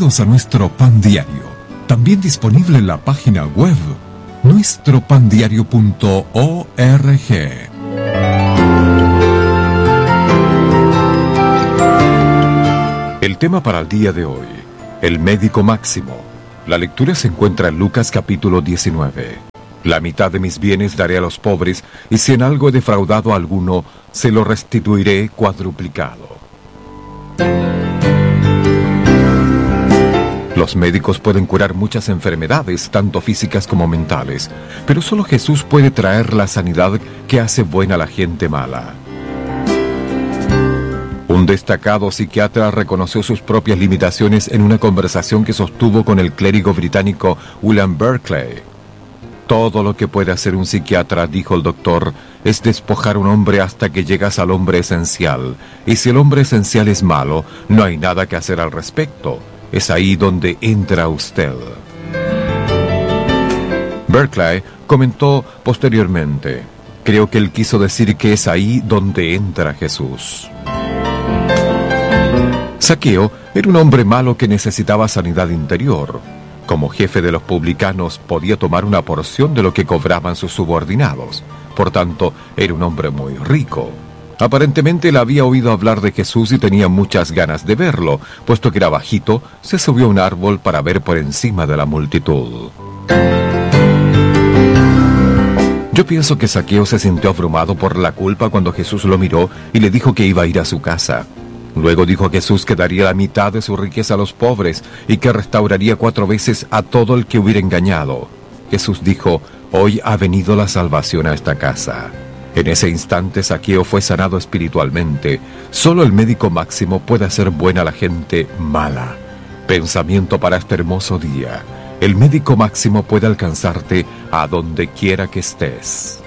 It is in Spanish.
Bienvenidos a nuestro Pan Diario, también disponible en la página web nuestropandiario.org. El tema para el día de hoy, el médico máximo. La lectura se encuentra en Lucas capítulo 19. La mitad de mis bienes daré a los pobres, y si en algo he defraudado a alguno, se lo restituiré cuadruplicado. Los médicos pueden curar muchas enfermedades, tanto físicas como mentales, pero solo Jesús puede traer la sanidad que hace buena a la gente mala. Un destacado psiquiatra reconoció sus propias limitaciones en una conversación que sostuvo con el clérigo británico William Berkeley. Todo lo que puede hacer un psiquiatra, dijo el doctor, es despojar a un hombre hasta que llegas al hombre esencial. Y si el hombre esencial es malo, no hay nada que hacer al respecto. Es ahí donde entra usted. Berkeley comentó posteriormente: creo que él quiso decir que es ahí donde entra Jesús. Zaqueo era un hombre malo que necesitaba sanidad interior. Como jefe de los publicanos, podía tomar una porción de lo que cobraban sus subordinados. Por tanto, era un hombre muy rico. Aparentemente él había oído hablar de Jesús y tenía muchas ganas de verlo. Puesto que era bajito, se subió a un árbol para ver por encima de la multitud. Yo pienso que Zaqueo se sintió abrumado por la culpa cuando Jesús lo miró y le dijo que iba a ir a su casa. Luego dijo a Jesús que daría la mitad de su riqueza a los pobres y que restauraría 4 veces a todo el que hubiera engañado. Jesús dijo: hoy ha venido la salvación a esta casa. En ese instante Zaqueo fue sanado espiritualmente. Solo el médico máximo puede hacer buena a la gente mala. Pensamiento para este hermoso día: el médico máximo puede alcanzarte a donde quiera que estés.